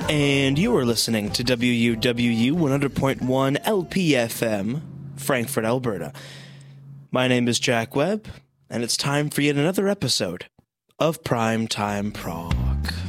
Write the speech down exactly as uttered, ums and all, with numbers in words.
And you are listening to W U W U one hundred point one L P F M, Frankfurt, Alberta. My name is Jack Webb, and it's time for yet another episode of Primetime Prog.